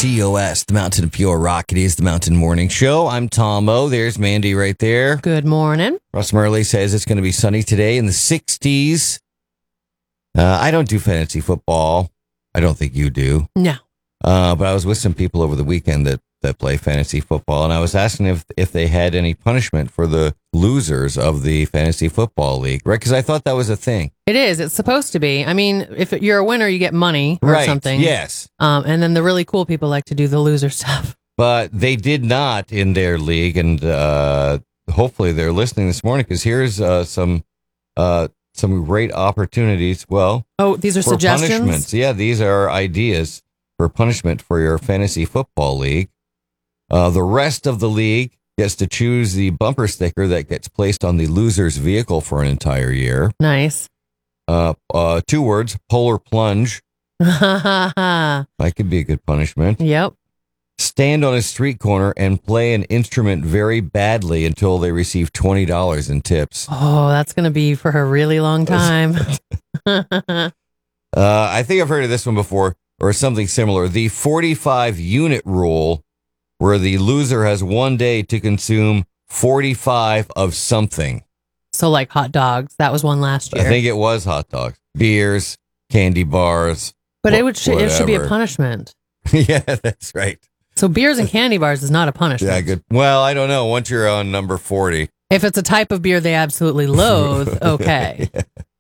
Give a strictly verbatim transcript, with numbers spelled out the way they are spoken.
T O S, the Mountain of Pure Rock. It is the Mountain Morning Show. I'm Tom O. There's Mandy right there. Good morning. Russ Murley says it's going to be sunny today in the sixties. Uh, I don't do fantasy football. I don't think you do. No. Uh, but I was with some people over the weekend that, that play fantasy football, and I was asking if, if they had any punishment for the losers of the fantasy football league, right? Because I thought that was a thing. It is. It's supposed to be. I mean, if you're a winner, you get money or Right, something. yes. Um, and then the really cool people like to do the loser stuff. But they did not in their league, and uh, hopefully they're listening this morning, because here's uh, some uh, some great opportunities. Well, Oh, these are for suggestions? punishments. Yeah, these are ideas for punishment for your fantasy football league. Uh, the rest of the league gets to choose the bumper sticker that gets placed on the loser's vehicle for an entire year. Nice. Uh, uh, two words, polar plunge. Yep. That could be a good punishment. Stand on a street corner and play an instrument very badly until they receive twenty dollars in tips. Oh, that's going to be for a really long time. Uh, I think I've heard of this one before, or something similar. The forty-five unit rule, where the loser has one day to consume forty-five of something. So like hot dogs. That was one last year. I think it was hot dogs, beers, candy bars. but wh- it would sh- it should be a whatever. punishment. Yeah, that's right. So beers and candy bars is not a punishment. Yeah, good. Well, I don't know. Once you're on number forty. If it's a type of beer they absolutely loathe, okay.